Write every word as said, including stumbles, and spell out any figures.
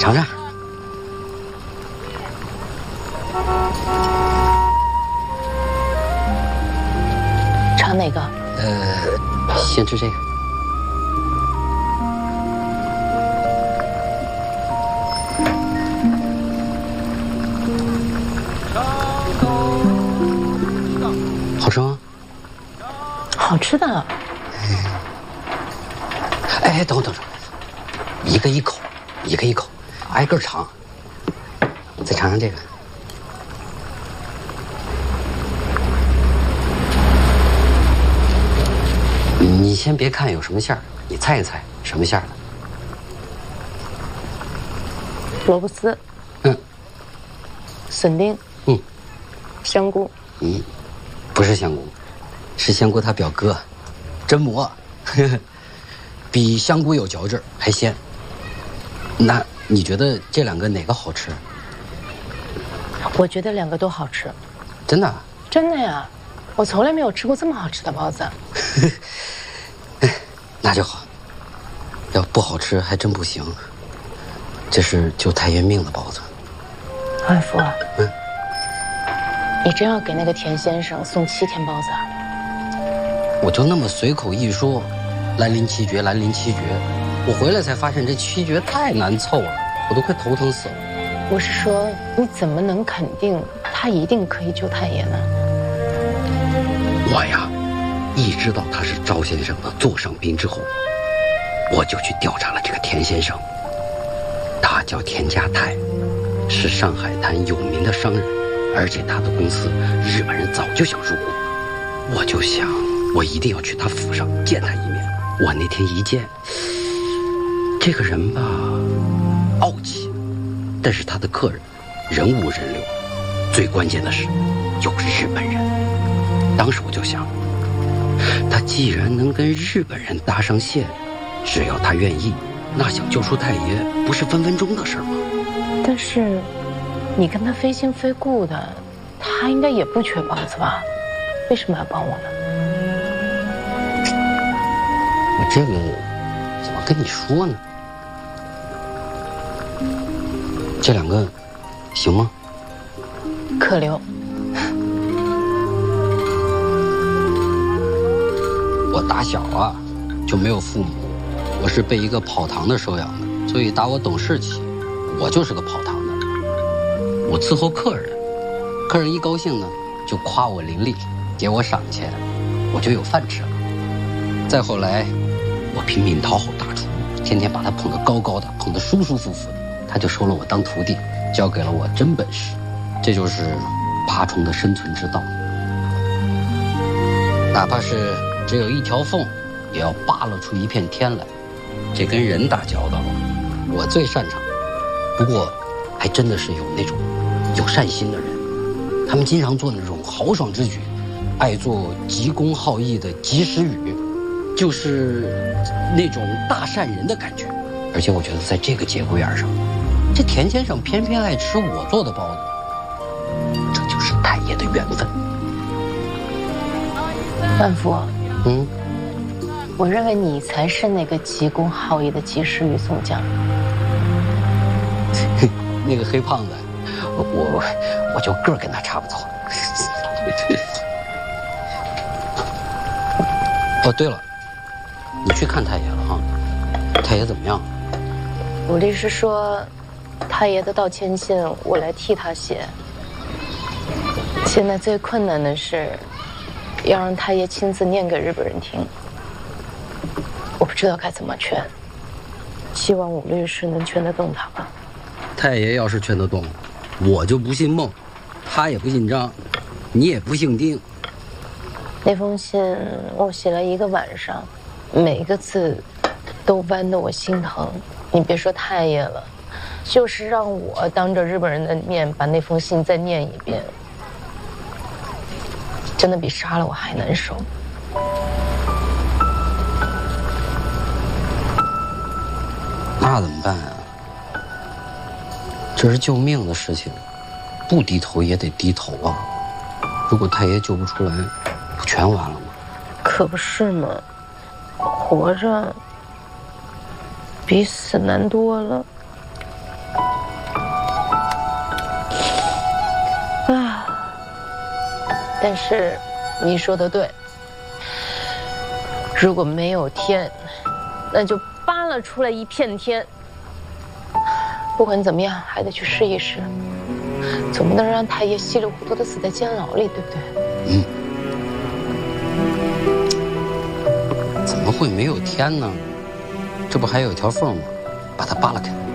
尝尝。 尝哪个？ 呃，先吃这个。好吃吗？ 好吃的。 哎，等会等会，一个一口，一个一口，挨个尝。再尝尝这个。你先别看有什么馅儿，你猜一猜什么馅儿的？ 萝卜丝。 嗯。 笋丁。 嗯。 香菇。 嗯，不是香菇，是香菇他表哥，榛蘑，呵呵，比香菇有嚼劲儿，还鲜。那你觉得这两个哪个好吃？ 我觉得两个都好吃。 真的？ 真的呀，我从来没有吃过这么好吃的包子。 那就好，要不好吃还真不行。这是救太爷命的包子。 万福， 嗯， 你真要给那个田先生送七天包子啊？ 我就那么随口一说，兰陵七绝，兰陵七绝，我回来才发现这七绝太难凑了，我都快头疼死了。 我是说，你怎么能肯定他一定可以救太爷呢？ 我呀，一知道他是赵先生的座上宾之后，我就去调查了这个田先生。他叫田家泰，是上海滩有名的商人，而且他的公司日本人早就想入股。我就想，我一定要去他府上见他一面。我那天一见，这个人吧，傲气，但是他的客人人五人六，最关键的是有日本人。当时我就想，他既然能跟日本人搭上线，只要他愿意，那想救出太爷不是分分钟的事吗？ 但是，你跟他非亲非故的，他应该也不缺包子吧？为什么要帮我呢？ 我这个怎么跟你说呢？这两个行吗？ 可留。 我打小啊就没有父母，我是被一个跑堂的收养的，所以打我懂事起，我就是个跑堂的。我伺候客人，客人一高兴呢，就夸我伶俐，给我赏钱，我就有饭吃了。再后来，我拼命讨好大厨，天天把他捧得高高的，捧得舒舒服服的，他就收了我当徒弟，教给了我真本事。这就是爬虫的生存之道。哪怕是只有一条缝，也要扒拉出一片天来。这跟人打交道，我最擅长。不过，还真的是有那种有善心的人，他们经常做那种豪爽之举，爱做急公好义的及时雨，就是那种大善人的感觉。而且我觉得在这个节骨眼上，这田先生偏偏爱吃我做的包子，这就是太爷的缘分。 万福， 嗯， 我认为你才是那个急公好义的及时雨宋江。 那个黑胖子，我我就个儿跟他差不多。哦，对了，你去看太爷了哈？太爷怎么样？ 我律师说，太爷的道歉信我来替他写。现在最困难的是，要让太爷亲自念给日本人听。我不知道该怎么劝，希望武律师能劝得动他吧。 太爷要是劝得动，我就不姓孟，他也不姓张，你也不姓丁。 那封信我写了一个晚上，每个字都弯得我心疼。你别说太爷了，就是让我当着日本人的面把那封信再念一遍，真的比杀了我还难受。 那怎么办啊？这是救命的事情，不低头也得低头啊！如果太爷救不出来，不全完了吗？ 可不是嘛，活着比死难多了。 但是你说的对，如果没有天，那就扒拉出来一片天。不管怎么样，还得去试一试，总不能让太爷稀里糊涂的死在监牢里，对不对？ 嗯。怎么会没有天呢？这不还有一条缝吗？把它扒拉开。